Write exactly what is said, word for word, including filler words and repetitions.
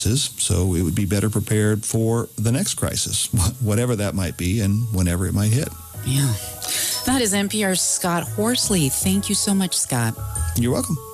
so it would be better prepared for the next crisis, whatever that might be and whenever it might hit. Yeah. That is N P R's Scott Horsley. Thank you so much, Scott. You're welcome.